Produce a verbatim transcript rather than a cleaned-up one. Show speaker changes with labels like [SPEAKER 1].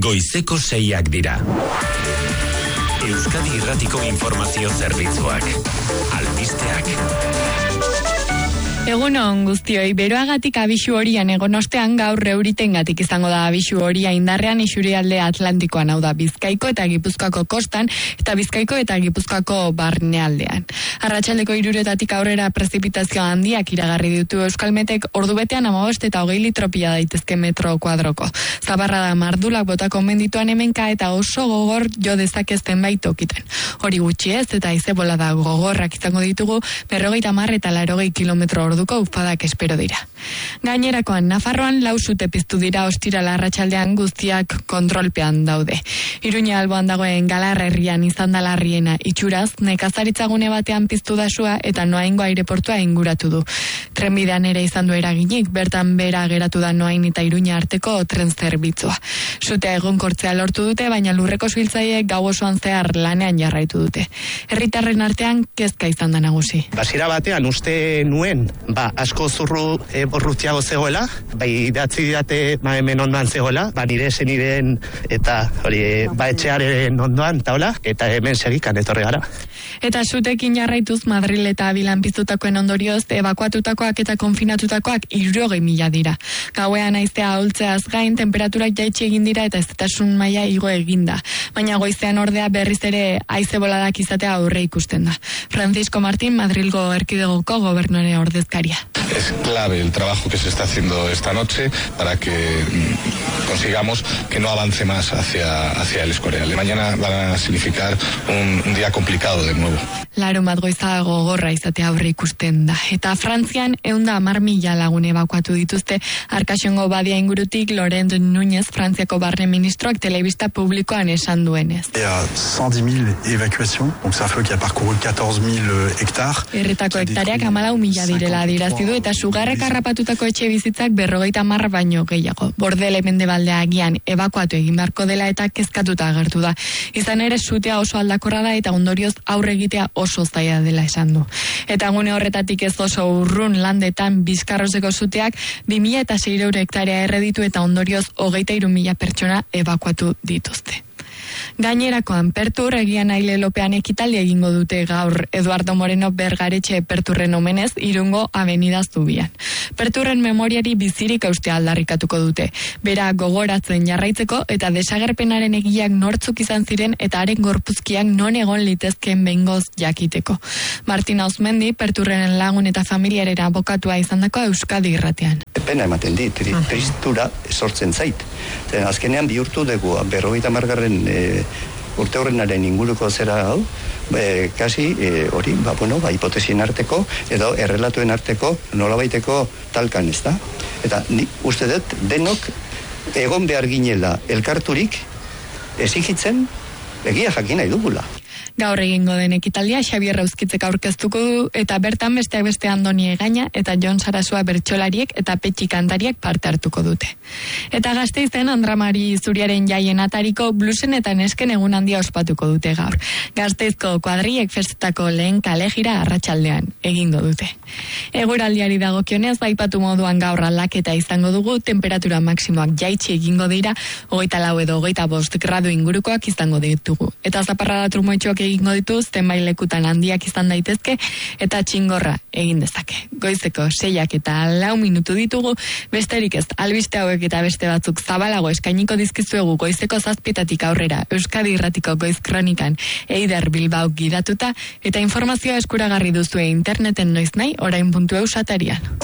[SPEAKER 1] goizeko seiak dira. Euskadi Irratiko Informazio Zerbitzuak. Albisteak.
[SPEAKER 2] Egunon guztioi, beroagatik abisu horian egon ostean gaur euritengatik izango da abisu horia indarrean isurialde Atlantikoan, hau da Bizkaiko eta Gipuzkoako kostan eta Bizkaiko eta Gipuzkoako barnealdean. Arratsaldeko hiruretatik aurrera prezipitazio handiak iragarri ditu Euskalmetek ordubetean hamabost eta hogei litro pila daitezke metro kuadroko. Zabarrada mardulak botako mendituan hemenka eta oso gogor jo dezake zenbait tokitan. Hori gutxi ez eta haize bolada gogorrak izango ditugu berrogeita hamar eta laurogei kilometro orduko ufadak espero dira. Gainerakoan, Nafarroan lau sute piztu dira ostirala arratsaldean guztiak kontrolpean daude. Iruña alboan dagoen Galarra herrian izan da larriena itxuraz, nekazaritzagune batean piztu da sua eta Noaingo aireportua inguratu du. Trenbidean ere izan du eraginik, bertan bera geratu da Noain eta Iruña arteko tren zerbitzua. Sutea egonkortzea lortu dute, baina lurreko suhiltzaileek gau osoan zehar lanean jarraitu dute. Herritarren artean kezka izan da nagusi.
[SPEAKER 3] Basira batean uste nuen ba, asko zurru e, borrutiago zegoela, bai datzi didate ba, hemen ondoan zegoela, ba nire zeniren eta hori ba etxearen ondoan taula, eta hemen segikan etorri gara.
[SPEAKER 2] Eta sutekin jarraituz Madril eta Bilan piztutakoen ondorioz ebakuatutakoak eta konfinatutakoak hirurogei mila dira. Gauean haizea ahultzeaz gain temperaturak jaitsi egin dira eta hezetasun maila igo eginda. Baina goizean ordea berriz ere haize boladak izatea aurre ikusten da. Francisco Martín, Madrilgo erkidegoko gobernuaren ordezkaria.
[SPEAKER 4] Es clave el trabajo que se está haciendo esta noche para que consigamos que no avance más hacia, hacia el Escorial. Mañana va a significar un, un día complicado de nuevo.
[SPEAKER 2] Larun bat goiza gogorra izatea aurre ikusten da. Eta Frantzian ehunda hamar mila lagun ebakuatu dituzte Arkaxongo badia ingurutik Laurent Núñez, Frantziako barne ministroak telebista publikoan esan duenez.
[SPEAKER 5] Il y a cent dix mille évacuations, donc c'est un feu qui a parcouru quatorze mille hectares.
[SPEAKER 2] Herritako hektareak hamalau mila direla adierazi du eta sugarrek harrapatutako etxe bizitzak berrogeita hamar baino gehiago. Bordele mendebaldea agian ebakuatu egin beharko dela eta kezkatuta agertu da. Izan ere sutea oso aldakorra da eta ondorioz aurre egitea oso zaila dela esan du. Eta gune horretatik ez oso urrun landetan Bizkarroseko suteak bi mila eta seiehun hektarea erreditu eta ondorioz hogeita hiru mila pertsona ebakuatu dituzte. Gainerakoan, Pertur egian aile lopean ekitaldi egingo dute gaur Eduardo Moreno Bergaretxe Perturren omenez Irungo Avenida Zubian. Perturren memoriari bizirik eustea aldarrikatuko dute. Bera gogoratzen jarraitzeko eta desagerpenaren egiak nortzuk izan ziren eta haren gorpuzkiak non egon litezkeen behingoz jakiteko. Martina Osmendi, Perturren lagun eta familiarera abokatua izandako Euskadi Irratean.
[SPEAKER 6] Pena ematen dit, tristura sortzen zait. Azkenean bihurtu dugu berrogeita hamargarren e, urte horrenaren inguruko zera hau, e, kasi e, hori, ba, bueno, ba, hipotesien arteko edo errelatuen arteko nolabaiteko talkan, ez da? Eta nik uste dut denok egon behar ginela elkarturik exigitzen egia jakin nahi dugula.
[SPEAKER 2] Gaur egingo den ekitaldia Xabier Rauskitzek aurkeztuko du eta bertan besteak beste Andoni Egaña eta Jon Sarasua bertsolariek eta Petxi kantariek parte hartuko dute. Eta Gasteizen Andramari Zuriaren jaien atariko blusen eta nesken egun handia ospatuko dute gaur. Gasteizko kuadriek festetako lehen kalejira arratsaldean egingo dute. Eguraldiari dagokionez aipatu moduan gaur aldaketa izango dugu, temperatura maksimoak jaitsi egingo dira, hogeita lau edo hogeita bost gradu ingurukoak izango ditugu. Eta zaparrada trumoitxoak egingo ditu, zenbait lekutan handiak izan daitezke eta txingorra egin dezake. Goizeko seiak eta lau minutu ditugu, besterik ez, albiste hauek eta beste batzuk zabalago eskainiko dizkizuegu goizeko zazpitatik aurrera Euskadi Irratiko Goiz Kronikan Eider Bilbao gidatuta eta informazioa eskuragarri duzue interneten noiz nahi orain puntu eus atarian.